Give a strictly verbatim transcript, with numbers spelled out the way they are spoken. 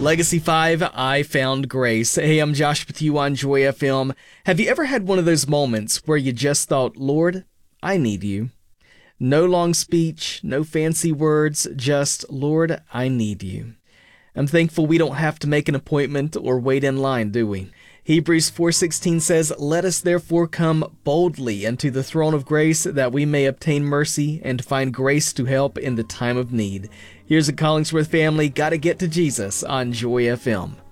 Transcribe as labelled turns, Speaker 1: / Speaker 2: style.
Speaker 1: Legacy five, I Found Grace. Hey, I'm Josh with you on Joy F M. Have you ever had one of those moments where you just thought, Lord, I need you? No long speech, no fancy words, just, Lord, I need you. I'm thankful we don't have to make an appointment or wait in line, do we? Hebrews four sixteen says, "Let us therefore come boldly unto the throne of grace, that we may obtain mercy and find grace to help in the time of need." Here's a Collingsworth family, Gotta Get to Jesus on Joy F M.